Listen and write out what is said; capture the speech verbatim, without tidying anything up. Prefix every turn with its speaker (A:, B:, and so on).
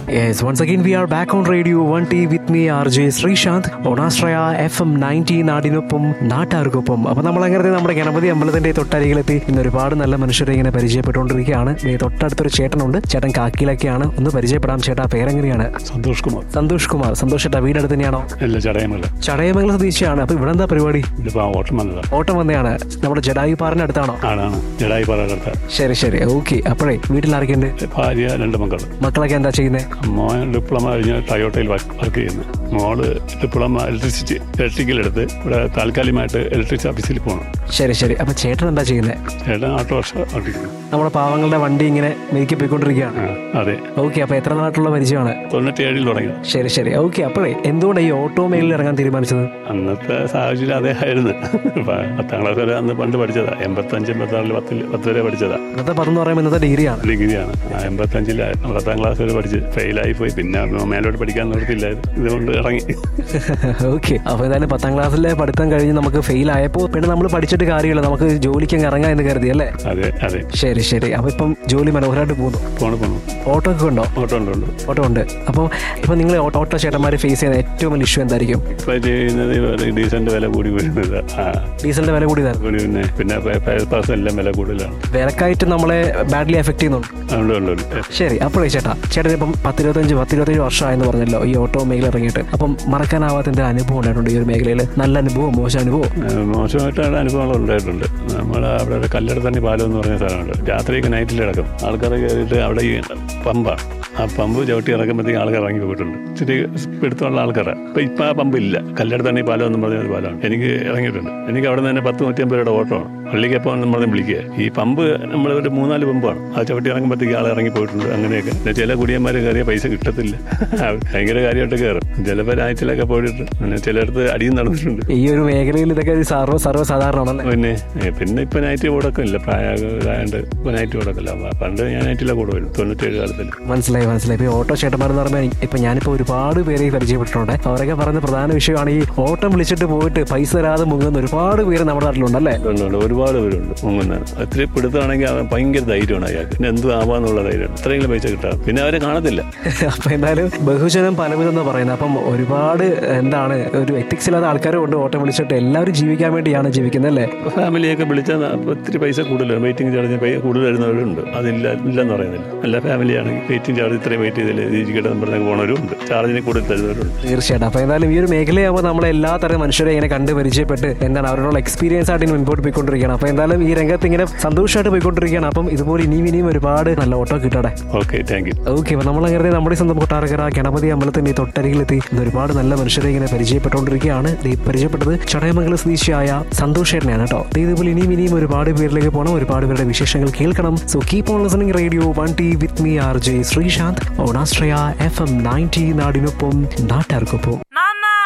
A: Yes, once again we are back on Radio one T with me R J Sreesanth on Astraya F M ninety നാടിനൊപ്പം നാട്ടാർക്കൊപ്പം. അപ്പോൾ നമ്മൾ അങ്ങനെ നമ്മുടെ ഗണപതി അമ്പലത്തിന്റെ തൊട്ടരികിലെത്തി ഇന്ന് ഒരുപാട് നല്ല മനുഷ്യരെ ഇങ്ങനെ പരിചയപ്പെട്ടുകൊണ്ടിരിക്കുകയാണ്. തൊട്ടടുത്തൊരു ചേട്ടനുണ്ട്, ചേട്ടൻ കാക്കിയിലൊക്കെയാണ്. ഒന്ന് പരിചയപ്പെടാം. ചേട്ടാ പേരെങ്ങനെയാണ്?
B: സന്തോഷ് കുമാർ.
A: സന്തോഷ് കുമാർ. സന്തോഷ് ചേട്ടാ വീടടുത്ത് തന്നെയാണോ?
B: അല്ല, ചടയമംഗലം.
A: ചടയമംഗലം സ്വദേശിയാണ്. അപ്പൊ ഇവിടെ എന്താ പരിപാടി?
B: ഓട്ടം വന്നതാ.
A: ഓട്ടം വന്നതാണ്. നമ്മുടെ ജഡായു പാറിന് അടുത്താണോ?
B: ആണാണ്, ജഡായു പാറ അടുത്ത.
A: ശരി ശരി, ഓക്കെ. അപ്പോഴേ വീട്ടിൽ ആരൊക്കെയുണ്ട്?
B: ഭാര്യ, രണ്ട് മക്കൾ.
A: മക്കളൊക്കെ എന്താ ചെയ്യുന്നത്?
B: മോൻ ഡിപ്ലോമ കഴിഞ്ഞ് ടയോട്ടയിൽ വർക്ക് ചെയ്യുന്നു. മോള് ഡിപ്ലോമ ഇലക്ട്രിസിറ്റി ഇലക്ട്രിക്കൽ എടുത്ത് ഇവിടെ താൽക്കാലികമായിട്ട് ഇലക്ട്രിക് ഓഫീസിൽ പോകണം.
A: ശരി ശരി. അപ്പൊ ചേട്ടൻ എന്താ ചെയ്യുന്നത്?
B: ചേട്ടൻ ഓട്ടോറിക്ഷ ഓട്ടിക്കുന്നു.
A: നമ്മുടെ പാവങ്ങളുടെ വണ്ടി ഇങ്ങനെ മെരുക്കി പോയിക്കൊണ്ടിരിക്കുകയാണ്.
B: അതെ. ഓക്കെ.
A: അപ്പൊ എത്ര നാട്ടുള്ള പരിചയമാണ്?
B: തൊണ്ണൂറ്റിയേഴിൽ തുടങ്ങി.
A: ശരി ശരി, ഓക്കെ. അപ്പോഴേ എന്തുകൊണ്ട് ഈ ഓട്ടോ മേഖലയിൽ ഇറങ്ങാൻ തീരുമാനിച്ചത്?
B: അന്നത്തെ സാഹചര്യം അതേയായിരുന്നു. പത്താം ക്ലാസ് വരെ അന്ന് പണ്ട് പഠിച്ചതാ. എൺപത്തഞ്ച് എൺപത്താറിൽ പത്തിൽ പത്ത് വരെ പഠിച്ചതാ.
A: ഇന്നത്തെ പതെന്ന് പറയുമ്പോൾ ഇന്നത്തെ ഡിഗ്രിയാണ്.
B: ഡിഗ്രിയാണ്. എൺപത്തഞ്ചിൽ പത്താം ക്ലാസ് വരെ പഠിച്ച് ഫെയിലായി പോയി. പിന്നെ മേലോട്ട് പഠിക്കാൻ നിർത്തിയില്ലായിരുന്നു. ഇതുകൊണ്ട് ഇറങ്ങി.
A: ഓക്കെ. അപ്പൊ ഏതായാലും പത്താം ക്ലാസ്സിലെ പഠിത്തം കഴിഞ്ഞ് നമുക്ക് ഫെയിൽ ആയപ്പോൾ പിന്നെ നമ്മൾ പഠിച്ചിട്ട് കാര്യമില്ല, നമുക്ക് ജോലിക്ക് അങ്ങ് ഇറങ്ങാം എന്ന് കരുതി അല്ലേ?
B: അതെ അതെ.
A: ശരി ശരി. അപ്പൊ ഇപ്പം ജോലി മനോഹരമായിട്ട് പോകുന്നു.
B: പോണു പോണു.
A: ഓട്ടോ ഒക്കെ ഉണ്ടോ?
B: ഓട്ടോ ഉണ്ട് ഉണ്ട്
A: ഓട്ടോ ഉണ്ട്. അപ്പോൾ ഇപ്പൊ നിങ്ങൾ ഓട്ടോ ചേട്ടന്മാർ ഫേസ് ചെയ്യുന്ന ഏറ്റവും വലിയ ഇഷ്യൂ എന്തായിരിക്കും?
B: ഇപ്പൊ ചെയ്യുന്നത് ഡീസലിന്റെ വില കൂടി വരുന്നത്.
A: ഡീസലിന്റെ വില കൂടി
B: പിന്നെ പിന്നെ പാസ് എല്ലാം വില കൂടുതലാണ്.
A: വിലക്കായിട്ട് നമ്മളെ ബാഡ്ലി എഫക്ട് ചെയ്യുന്നുണ്ട്. ശരി. അപ്പോഴേ ചേട്ടാ, ചേട്ടൻ ഇപ്പം പത്തിരുപത്തഞ്ച് പത്തിരുപത്തേഴ് വർഷമായെന്ന് പറഞ്ഞല്ലോ ഈ ഓട്ടോ മേഖല ഇറങ്ങിയിട്ട്. അപ്പം മറക്കാനാവാത്ത എന്തെങ്കിലും അനുഭവം ഉണ്ടായിട്ടുണ്ട് ഈ ഒരു മേഖലയിൽ? നല്ല അനുഭവം, മോശം അനുഭവം?
B: മോശമായിട്ടാണ് അനുഭവങ്ങൾ ഉണ്ടായിട്ടുണ്ട്. നമ്മൾ അവിടെ ഒരു കല്ലടത്തണ്ണി പാലം എന്ന് പറഞ്ഞ സ്ഥലമുണ്ട്. രാത്രിയൊക്കെ നൈറ്റിൽ ഇറക്കും ആൾക്കാർ കയറിയിട്ട്. അവിടെ ഈ പമ്പാണ്. ആ പമ്പ് ചവിട്ടി ഇറക്കുമ്പോഴത്തേക്ക് ആൾക്കാർ ഇറങ്ങി പോയിട്ടുണ്ട്. ഇച്ചിരി എടുത്തുള്ള ആൾക്കാരാണ്. അപ്പം ഇപ്പം ആ പമ്പില്ല. കല്ലടത്തണ്ണി പാലം എന്ന് പറഞ്ഞ ഒരു പാലമാണ്. എനിക്ക് ഇറങ്ങിയിട്ടുണ്ട്. എനിക്ക് അവിടെ നിന്ന് തന്നെ പത്ത് നൂറ്റി അമ്പത് രൂപയുടെ ഓട്ടമാണ്. പള്ളിക്കപ്പം എന്ന് പറഞ്ഞ് വിളിക്കുക. ഈ പമ്പ് നമ്മൾ ഒരു മൂന്നാല് പമ്പാണ്. ആ ചവിട്ടി ഇറങ്ങുമ്പോഴത്തേക്ക് ആൾ ഇറങ്ങി പോയിട്ടുണ്ട്. അങ്ങനെയൊക്കെ ചില കുടിയന്മാർ കയറിയ പൈസ കിട്ടത്തില്ല. ഭയങ്കര കാര്യമായിട്ട് കയറും. ചിലപ്പോൾ നൈറ്റിലൊക്കെ പോയിട്ട് പിന്നെ ചിലയിടത്ത് അടിയും നടന്നിട്ടുണ്ട്.
A: ഈ ഒരു മേഖലയിൽ ഇതൊക്കെ സർവ്വ സർവ്വസാധാരണമാണ്.
B: പിന്നെ പിന്നെ ഇപ്പം നൈറ്റ് ഓടക്കം ഇല്ല. പ്രായമായതുകൊണ്ട് ഇപ്പം നൈറ്റ് ഓടക്കല്ല. പണ്ട് ഞാൻ നൈറ്റിലെ കൂടെ വരും തൊണ്ണൂറ്റേഴ് കാലത്തിൽ.
A: മനസ്സിലായി മനസ്സിലായി. ഇപ്പൊ ഓട്ടോ ചേട്ടന്മാരെന്ന് പറഞ്ഞാൽ ഇപ്പൊ ഞാനിപ്പോ ഒരുപാട് പേരെ പരിചയപ്പെട്ടിട്ടുണ്ട്. അവരൊക്കെ പറയുന്ന പ്രധാന വിഷയമാണ് ഈ ഓട്ടം വിളിച്ചിട്ട് പോയിട്ട് പൈസ തരാതെ മുങ്ങുന്ന ഒരുപാട് പേര് നമ്മുടെ നാട്ടിലുണ്ടല്ലേ?
B: ഒരുപാട് പേരുണ്ട് മുങ്ങുന്നതാണ്. ഒത്തിരി പിടുത്തമാണെങ്കിൽ അവൻ ഭയങ്കര ധൈര്യമാണ് അയാൾക്ക്. പിന്നെ എന്തും ആവാന്നുള്ള ധൈര്യമാണ്. ഇത്രയെങ്കിലും പൈസ കിട്ടാറ്. പിന്നെ അവരെ കാണത്തില്ല. അപ്പൊ
A: എന്തായാലും ബഹുജനം പലവിധം പറയുന്നത്. അപ്പം ഒരുപാട് എന്താണ് ഒരു എത്തിക്സ് ഇല്ലാത്ത ആൾക്കാരും ഉണ്ട് ഓട്ടം വിളിച്ചിട്ട്. എല്ലാവരും ജീവിക്കാൻ വേണ്ടിയാണ് ജീവിക്കുന്നത് അല്ലേ?
B: ഫാമിലിയൊക്കെ വിളിച്ചാൽ ഒത്തിരി പൈസ കൂടുതലാണ്. വെയിറ്റിംഗ് ചാർജ് കൂടുതൽ വരുന്നവരുണ്ട്. അതില്ല ഇല്ലെന്ന് പറയുന്നില്ല. എല്ലാ ഫാമിലിയാണെങ്കിൽ വെയിറ്റിംഗ് ചാർജ് ഇത്രയും വെയിറ്റ് ചെയ്തില്ല ജീവിക്കട്ടെന്ന് പറഞ്ഞാൽ പോണവരും ഉണ്ട്. ചാർജിന് കൂടുതൽ തരുന്നവരുണ്ട്.
A: തീർച്ചയായിട്ടും. അപ്പൊ എന്തായാലും ഈ ഒരു മേഖലയാകുമ്പോൾ നമ്മൾ എല്ലാ തരം മനുഷ്യരെ ഇങ്ങനെ കണ്ട് പരിചയപ്പെട്ട് എന്താണ് അവരോടുള്ള എക്സ്പീരിയൻസ് ആയിട്ട് മുൻപോട്ട് പോയിക്കൊണ്ടിരിക്കുകയാണ്. അപ്പൊ എന്തായാലും ഈ രംഗത്ത് ഇങ്ങനെ സന്തോഷമായിട്ട് പോയിക്കൊണ്ടിരിക്കുകയാണ്. അപ്പം ഇതുപോലെ ഇനിയും ഇനിയും ഒരുപാട് നല്ല ഓട്ടോ കിട്ടട്ടെ.
B: Okay, thank you.
A: ഓക്കെ. അപ്പൊ നമ്മളങ്ങനെ നമ്മുടെ സ്വന്തം കൊട്ടാരക്കര ഗണപതി അമ്പലത്തിന്റെ തൊട്ടരികിലെത്തി ഒരുപാട് നല്ല മനുഷ്യരെ ഇങ്ങനെ പരിചയപ്പെട്ടുകൊണ്ടിരിക്കുകയാണ്. പരിചയപ്പെട്ടത് ചടയമംഗലം സ്വദേശിയായ സന്തോഷ് ചേട്ടനെയാണ് കേട്ടോ. ഇതുപോലെ ഇനിയും ഇനിയും ഒരുപാട് പേരിലേക്ക് പോകണം, ഒരുപാട് പേരുടെ വിശേഷങ്ങൾ കേൾക്കണം. So keep on listening radio one T with me R J Sreesanth on ആസ്ട്രയ F M ninety നാടിനൊപ്പം നാട്ടാർക്കൊപ്പം.